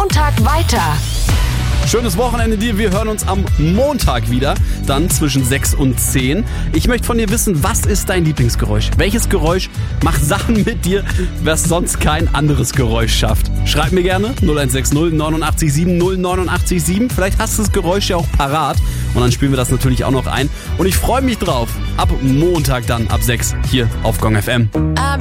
Montag weiter. Schönes Wochenende dir. Wir hören uns am Montag wieder, dann zwischen 6 und 10. Ich möchte von dir wissen, was ist dein Lieblingsgeräusch? Welches Geräusch macht Sachen mit dir, was sonst kein anderes Geräusch schafft? Schreib mir gerne 0160 89 7 089 7. Vielleicht hast du das Geräusch ja auch parat und dann spielen wir das natürlich auch noch ein. Und ich freue mich drauf. Ab Montag dann, ab 6 hier auf Gong FM.